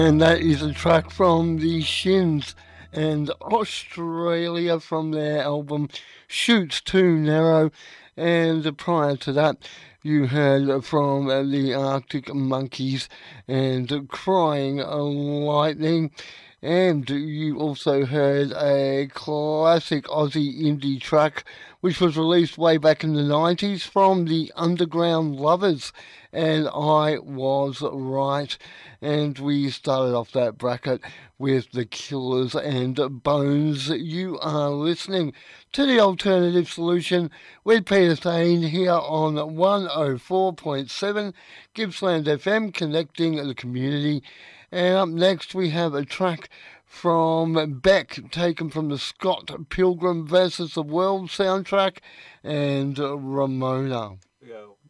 And that is a track from the Shins and Australia from their album Shoots Too Narrow. And prior to that, you heard from the Arctic Monkeys and Crying Lightning. And you also heard a classic Aussie indie track which was released way back in the 90s from the Underground Lovers. And I was right. And we started off that bracket with The Killers and Bones. You are listening to The Alternative Solution with Peter Thane here on 104.7 Gippsland FM, connecting the community. And up next we have a track from Beck, taken from the Scott Pilgrim versus the World soundtrack, and Ramona. Go.